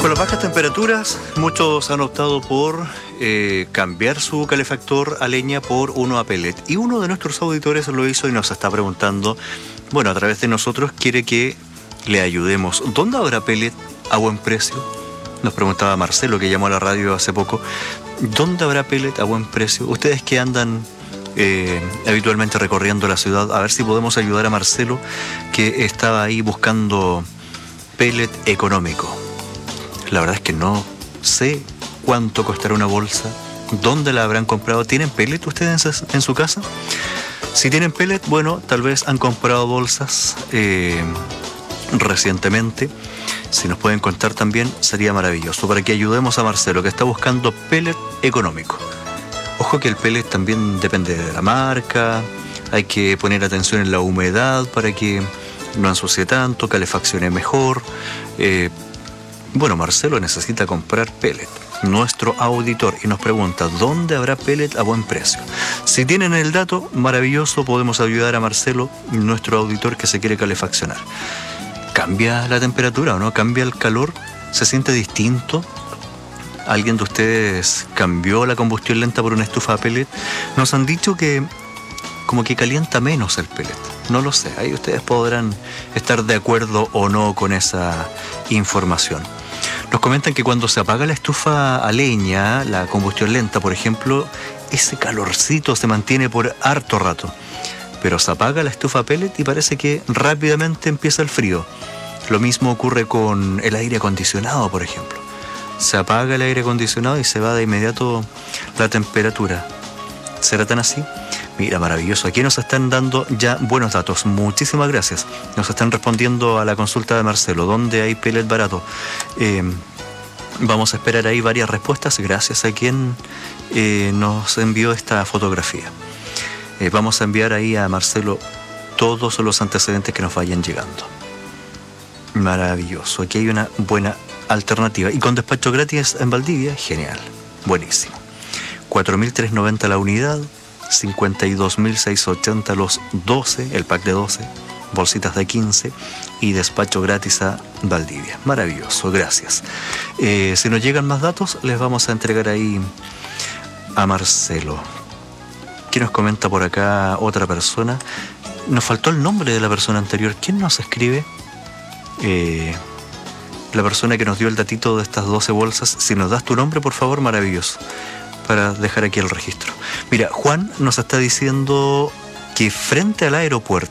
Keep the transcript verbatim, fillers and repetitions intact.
Con las bajas temperaturas, muchos han optado por eh, cambiar su calefactor a leña por uno a pellet. Y uno de nuestros auditores lo hizo y nos está preguntando, bueno, a través de nosotros quiere que le ayudemos. ¿Dónde habrá pellet a buen precio? Nos preguntaba Marcelo, que llamó a la radio hace poco. ¿Dónde habrá pellet a buen precio? Ustedes que andan eh, habitualmente recorriendo la ciudad, a ver si podemos ayudar a Marcelo, que estaba ahí buscando pellet económico. La verdad es que no sé cuánto costará una bolsa, dónde la habrán comprado. ¿Tienen pellet ustedes en su casa? Si tienen pellet, bueno, tal vez han comprado bolsas eh, recientemente. Si nos pueden contar también, sería maravilloso, para que ayudemos a Marcelo, que está buscando pellet económico. Ojo que el pellet también depende de la marca, hay que poner atención en la humedad para que no ensucie tanto, calefaccione mejor. Eh, bueno, Marcelo necesita comprar pellet, nuestro auditor, y nos pregunta ¿dónde habrá pellet a buen precio? Si tienen el dato, maravilloso, podemos ayudar a Marcelo, nuestro auditor, que se quiere calefaccionar. ¿Cambia la temperatura o no? ¿Cambia el calor? ¿Se siente distinto? ¿Alguien de ustedes cambió la combustión lenta por una estufa a pellet? Nos han dicho que como que calienta menos el pellet. No lo sé, ahí ustedes podrán estar de acuerdo o no con esa información. Nos comentan que cuando se apaga la estufa a leña, la combustión lenta, por ejemplo, ese calorcito se mantiene por harto rato. Pero se apaga la estufa a pellet y parece que rápidamente empieza el frío. Lo mismo ocurre con el aire acondicionado, por ejemplo. Se apaga el aire acondicionado y se va de inmediato la temperatura. ¿Será tan así? Mira, maravilloso. Aquí nos están dando ya buenos datos. Muchísimas gracias. Nos están respondiendo a la consulta de Marcelo. ¿Dónde hay pellet barato? Eh, vamos a esperar ahí varias respuestas gracias a quien eh, nos envió esta fotografía. Eh, vamos a enviar ahí a Marcelo todos los antecedentes que nos vayan llegando. Maravilloso. Aquí hay una buena alternativa. Y con despacho gratis en Valdivia, genial. Buenísimo. cuatro mil trescientos noventa la unidad, cincuenta y dos mil seiscientos ochenta los doce, el pack de doce, bolsitas de quince y despacho gratis a Valdivia. Maravilloso, gracias. Eh, si nos llegan más datos, les vamos a entregar ahí a Marcelo. ¿Qué nos comenta por acá otra persona? Nos faltó el nombre de la persona anterior. ¿Quién nos escribe? Eh, la persona que nos dio el datito de estas doce bolsas. Si nos das tu nombre, por favor, maravilloso, para dejar aquí el registro. Mira, Juan nos está diciendo que frente al aeropuerto